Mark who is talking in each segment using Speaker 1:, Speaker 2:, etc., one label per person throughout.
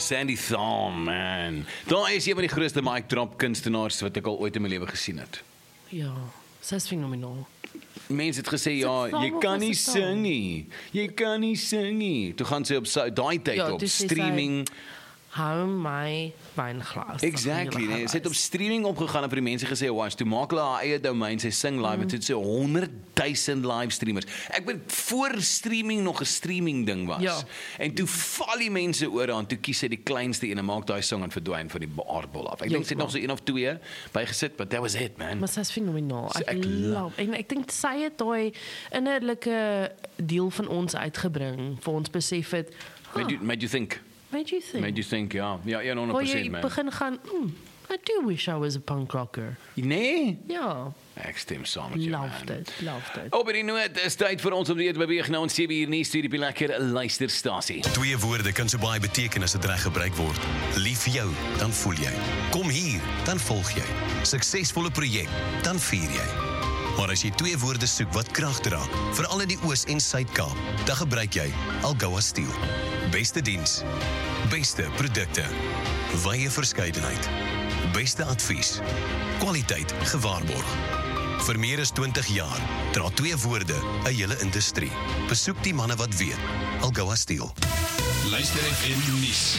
Speaker 1: Sandy Thom, man. Daar is een van die grootste mic drop kunstenaars wat ek al ooit in my lewe gesien het.
Speaker 2: Ja, sy is fenomenaal.
Speaker 1: Mense het gesê, ja, jy kan nie sing nie. Jy kan nie sing nie. Toe gaan sy op daai tyd op streaming.
Speaker 2: Hou my wynglas.
Speaker 1: Exactly, nee. Sy het op streaming opgegaan en vir die mense gesê, "Watch, toe maak hulle haar eie domein, sy sing live, het sy 100,000 live streamers." Ek weet voor streaming nog 'n streaming ding was.
Speaker 2: Ja.
Speaker 1: En toe val die mense oor aan, toe kies sy die kleinste een en maak daai song en verdwyn van die aardbol af. Ek dink sy het nog so 1 of 2 bygesit, but that was it, man.
Speaker 2: Maar sy is fenomenaal. Ek love. En ek dink sy het daai innerlike deel van ons uitgebring vir ons besef het.
Speaker 1: Made you think.
Speaker 2: Made you think,
Speaker 1: ja. Ja, 100%,
Speaker 2: jy
Speaker 1: man.
Speaker 2: begin gaan, I do wish I was a punk rocker.
Speaker 1: Nee?
Speaker 2: Ja.
Speaker 1: Ek stem saam met jou, man.
Speaker 2: Loved it.
Speaker 1: Op die noot, is tyd vir ons om weer te beweeg na ons 7 uur nuus stuur die lekker luisterstasie.
Speaker 3: 2 woorde kan so baie beteken as dit reg gebruik word. Lief vir jou, dan voel jy. Kom hier, dan volg jy. Suksesvolle projek, dan vier jy. Maar as jy 2 woorde soek wat krag dra, veral in die Oos- en Suid-Kaap, dan gebruik jy Algoa Steel. Beste diens, beste produkte, wye verskeidenheid, beste advies, kwaliteit gewaarborg. Vir meer as 20 jaar dra 2 woorde 'n hele industrie. Besoek die manne wat weet. Algoa Steel.
Speaker 4: Luister FM nuus.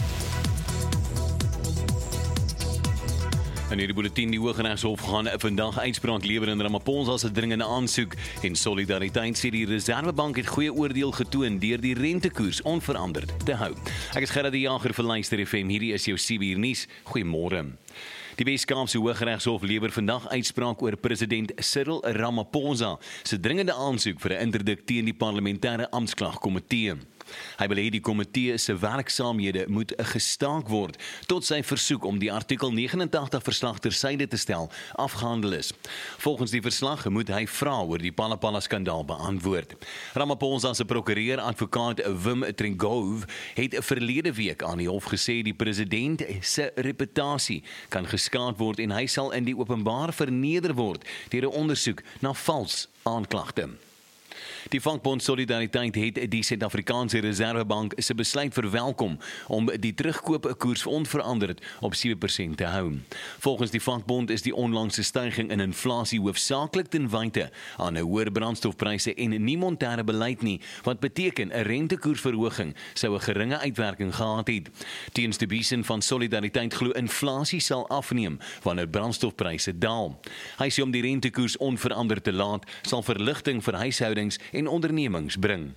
Speaker 1: In hierdie bulletin die Hooggeregshof gaan vandag uitspraak lewer in Ramaphosa se dringende aansoek en Solidariteit sê die Reserwebank het goeie oordeel getoon deur die rentekoers onveranderd te hou. Ek is Gerard die Jager vir Luister FM. Hierdie is jou 7 uur nuus. Goeiemôre. Die Weskaapse Hooggeregshof lewer vandag uitspraak oor president Cyril Ramaphosa se dringende aansoek vir 'n interdik teen die parlementêre amptklagkomitee. Hy wil hê die komitee se werksaamhede moet gestaak word tot sy versoek om die artikel 89 verslag tersyde te stel afgehandel is. Volgens die verslag moet hy vra oor die Palapala skandaal beantwoord. Ramaphosa se prokureur advokaat Wim Trengove het verlede week aan die hof gesê die president se reputasie kan geskaad word en hy sal in die openbaar verneder word deur 'n ondersoek na vals aanklagte. Die vakbond Solidariteit het die Suid-Afrikaanse Reserwebank se besluit verwelkom om die terugkoopkoers onveranderd op 7% te hou. Volgens die vakbond is die onlangse stygings in inflasie hoofsaaklik ten wyte aan hoër brandstofpryse en nie monetêre beleid nie, wat beteken 'n rentekoersverhoging sou 'n geringe uitwerking gehad het. Teens die Biesen van Solidariteit glo inflasie sal afneem wanneer brandstofpryse daal. Hy sê om die rentekoers onveranderd te laat, sal verligting vir huishoudings en ondernemings bring.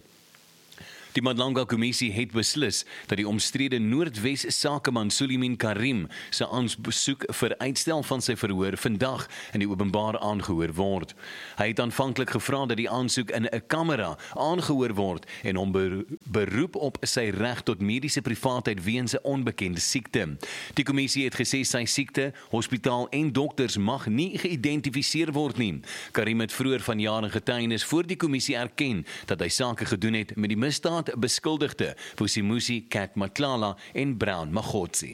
Speaker 1: Die Madlanga Kommissie het beslis dat die omstrede Noordwes sakeman Suleiman Karim se aansoek vir uitstel van sy verhoor vandag in die openbaar aangehoor word. Hy het aanvanklik gevra dat die aansoek in 'n kamera aangehoor word en hom beroep op sy reg tot mediese privaatheid weens 'n onbekende siekte. Die kommissie het gesê sy siekte, hospitaal en dokters mag nie geïdentifiseer word nie. Karim het vroeër vanjaar in getuienis voor die kommissie erken dat hy sake gedoen het met die misdaad beskuldigde Vusimusi Kat Matlala en Brown Magotsi.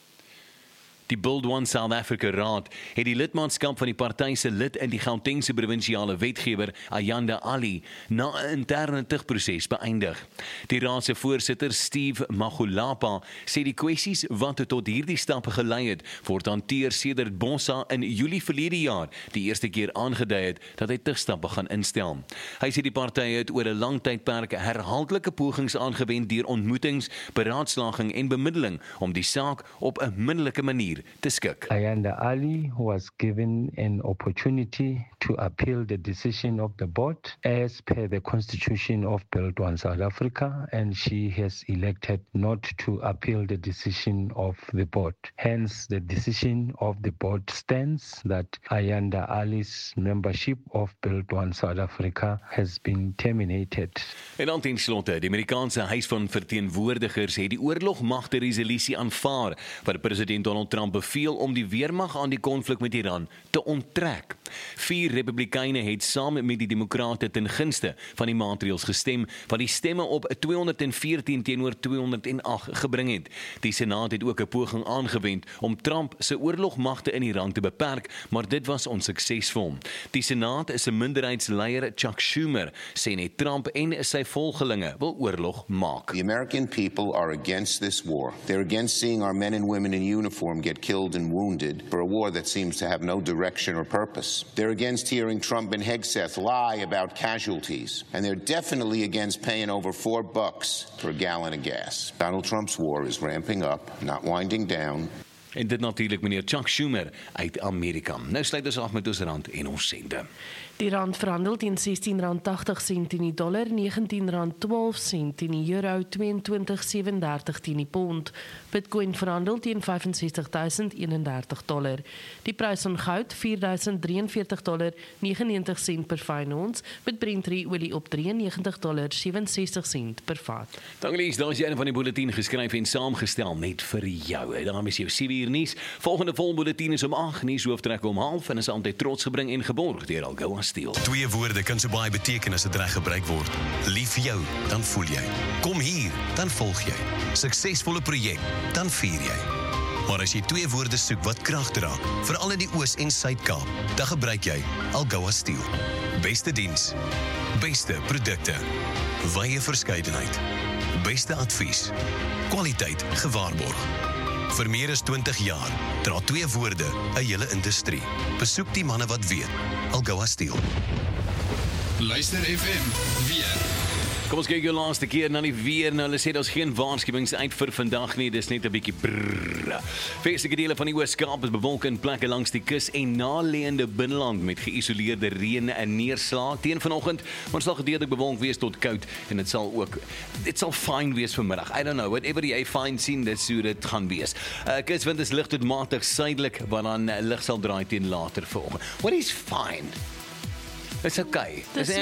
Speaker 1: Die Build One South Africa Raad het die lidmaatskap van die party se lid in die Gautengse provinsiale wetgewer Ayanda Ali na 'n interne tugproses beëindig. Die raad se voorsitter Steve Magolapa sê die kwessies wat tot hierdie stappe gelei het, word hanteer sedert Bossa in Julie verlede jaar die eerste keer aangedui het dat hy tugstappe gaan instel. Hy sê die partye het oor 'n lang tydperk herhaaldelike pogings aangewend deur ontmoetings, beraadslaging en bemiddeling om die saak op 'n middellike manier te skik.
Speaker 5: Ayanda Ali was given an opportunity to appeal the decision of the board as per the constitution of Build One South Africa, and she has elected not to appeal the decision of the board. Hence, the decision of the board stands that Ayanda Ali's membership of Build One South Africa has been terminated.
Speaker 1: En dan ten slotte, die Amerikaanse Huis van Verteenwoordigers het die oorlogmagte resolusie aanvaar wat president Donald Trump Trump beveel om die weermag aan die konflik met Iran te onttrek. 4 Republikeine het saam met die Demokrate ten gunste van die maatreëls gestem, wat die stemme op 214 teenoor 208 gebring het. Die Senaat het ook 'n poging aangewend om Trump se oorlogmagte in Iran te beperk, maar dit was onsuksesvol. Die Senaat is 'n minderheidsleier Chuck Schumer sê net Trump en sy volgelinge wil oorlog maak.
Speaker 6: The American people are against this war. They're against seeing our men and women in uniform get killed and wounded for a war that seems to have no direction or purpose. They're against hearing Trump and Hegseth lie about casualties. And they're definitely against paying over $4 for a gallon of gas. Donald Trump's war is ramping up, not winding down.
Speaker 1: En dit natuurlik meneer Chuck Schumer uit Amerika. Nou sluit ons af met ons rand en ons sente.
Speaker 2: Die rand verhandel teen R16.80 teen die dollar, R19.12 teen die euro, 22.37 teen die pond. Bitcoin verhandel teen $65.031. Die prys van goud $4.043.99 per fyn ons, met Brent olie op $93.67 per vat.
Speaker 1: Dankie Lies, daar is jy een van die bulletin geskryf en saamgestel net vir jou. Daarom is jou 7 uur nuus. Volgende vol bulletin is om 8, nuus hoofdtrekke om 12 en is altyd trots gebring en geborg deur Algoa Steel.
Speaker 3: 2 woorde kan so baie beteken as dit reg gebruik word. Lief vir jou, dan voel jy. Kom hier, dan volg jy. Suksesvolle projek, dan vier jy. Maar as jy 2 woorde soek wat krag dra, veral in die Oos- en Suid-Kaap, dan gebruik jy Algoa Steel. Beste diens, beste produkte, wye verskeidenheid, beste advies, kwaliteit gewaarborg. Vir meer as 20 jaar dra 2 woorde 'n hele industrie. Besoek die manne wat weet. Algoa Steel.
Speaker 4: Luister FM weer.
Speaker 1: Kom ons kyk jou laaste keer na die weer. Nou hulle sê daar's geen waarskuwings uit vir vandag nie. Dis net 'n bietjie brrr. Vestige dele van die Oos-Kaap is bewolk in plekke langs die kus en naleende binneland met geïsoleerde reën en neerslag teen vanoggend. Maar sal gedeeltelik bewolk wees tot koud en dit sal fyn wees vanmiddag. I don't know, whatever jy fyn sien, dis hoe dit gaan wees. Kuswind is lig tot matig suidelik, wat dan lig sal draai teen later vanoggend. What is fine? It's okay.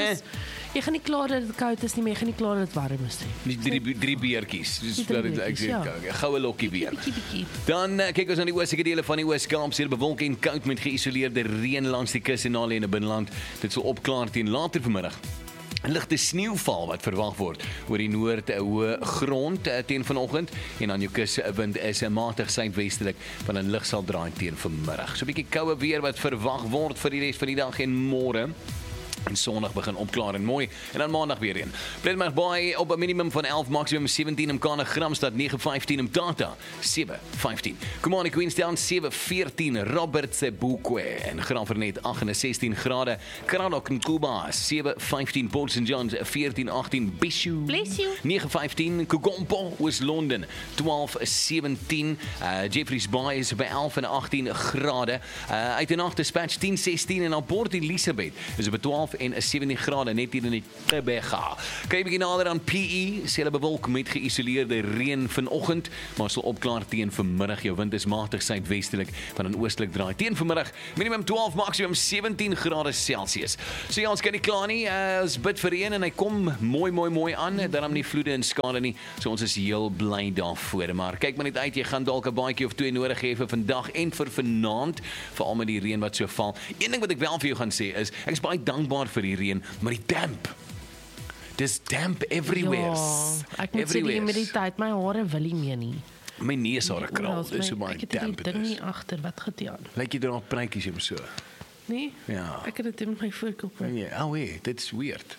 Speaker 2: Jy gaan nie klaar dat dit koud is nie, maar jy gaan nie klaar dat dit warm is nie.
Speaker 1: Drie beertjies.
Speaker 2: Die drie beertjies, ja.
Speaker 1: Goue lokkie weer.
Speaker 2: Bietjie.
Speaker 1: Dan kyk ons na die oostelike dele van die Oos-Kaap, seer bewolk en koud met geïsoleerde reën langs die kus en naleende binneland. Dit sal opklaar teen later vanmiddag. Ligte sneeuval wat verwag word oor die noord-hoë grond teen vanoggend en aan jou kuswind is 'n matig suidwestelik van 'n lig sal draai teen vanmiddag. So 'n bietjie koue weer wat verwag word vir die res van die dag en môre. En Sondag begin opklaar en mooi en dan Maandag weer een. Plettenberg Bay op 'n minimum van 11, maksimum 17 in Kanagramstad, 9:15 in Tata, 7:15. Komani Queenstown 7:14, Robert Sebukwe en Graafrenet 8:16 grade, Kranok en Kuba 7:15, Port St John's 14:18, Bishu 9:15, Kugompo Oos-London 12:17, Jeffreys Bay is by 11 en 18 grade, uit en nag Dispatch 10:16 en dan Port Elizabeth is op 12 en 17 grade net hier in die Tebega. Kyk bietjie nader aan PE, sê hulle bewolk met geïsoleerde reën vanoggend, maar sal opklaar teen vanmiddag. Jou wind is matig suidwestelik van 'n oostelik draai. Teen vanmiddag minimum 12, maksimum 17 grade Celsius. So ja, ons kan nie klaar nie. Ons bid vir reën en hy kom mooi aan. Daarom nie vloede en skade nie. So ons is heel bly daarvoor. Maar kyk maar net uit, jy gaan dalk 'n baadjie of 2 nodig hê vir vandag en vir vanaand, veral met die reën wat so val. Een ding wat ek wel vir jou gaan sê is, ek is baie dankbaar vir die reën, maar die damp. Dis damp everywhere.
Speaker 2: Ja, ek moet sê die humiditeit, my hare wil nie meer nie.
Speaker 1: My neusare krul, dis so baie damp.
Speaker 2: Ek het die ding nie agter, wat gaan dit aan?
Speaker 1: Lyk jy dra prytjies om so.
Speaker 2: Nee?
Speaker 1: Ja.
Speaker 2: Ek het dit in my voorkop.
Speaker 1: Ja, dit's weird.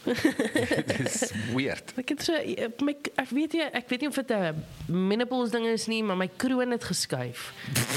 Speaker 1: Dis weird.
Speaker 2: Ek het so ek weet nie of dit 'n menopause ding is nie, maar my kroon het geskuif.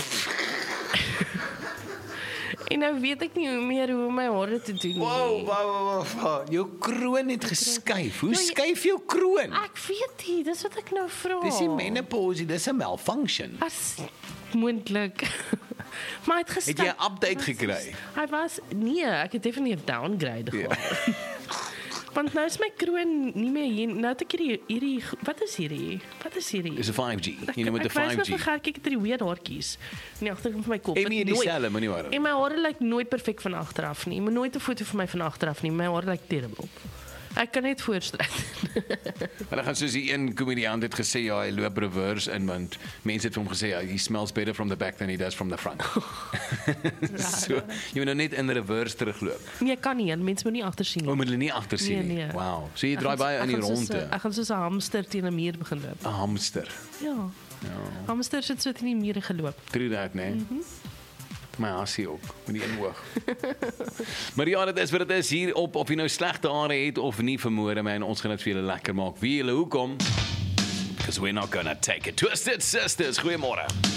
Speaker 2: En nou weet ek nie meer hoe my hare te doen nie.
Speaker 1: Wow. Jou kroon het geskuif. Hoe skuif jou kroon?
Speaker 2: Ek weet nie, dis wat ek nou vra.
Speaker 1: Dis nie menopause, dis 'n malfunction.
Speaker 2: As moontlik. Maar het geskuif.
Speaker 1: Het jy 'n update gekry?
Speaker 2: Ek het definitief 'n downgrade gehad. Want nou is my kroon nie meer hier. Nou het ek hierdie wat is hierdie?
Speaker 1: Dis 'n 5G. Jy nou met 'n 5G.
Speaker 2: Ek het hierdie weird haartjies in die agterkant van my kop.
Speaker 1: En nie dieselfde, moenie worry.
Speaker 2: En my hare lyk nooit perfek van agteraf nie. Ek moet nooit 'n foto van my van agteraf nie. My hare lyk terrible. Ek kan net voorstry.
Speaker 1: Maar dan gaan soos die een komediant het gesê, ja, hy loop reverse in, want mense het vir hom gesê, ja, he smells better from the back than he does from the front. So, jy moet nou net in reverse terugloop.
Speaker 2: Nee, kan nie, mense moet nie agter sien nie.
Speaker 1: Moet hulle nie agter sien nie. Wow. So jy draai baie in die ronde.
Speaker 2: Ek gaan soos 'n hamster teen 'n muur begin loop.
Speaker 1: 'n Hamster.
Speaker 2: Ja. Hamsters het so teen die mure geloop.
Speaker 1: True that, né? My hasie ook, met die een oog. Maar ja, dit is wat dit is hier op, of jy nou slegte are het of nie vermoede, man, ons gaan dit vir julle lekker maak. Wie julle, hoekom? Because we're not gonna take it. Twisted Sisters, goeiemôre.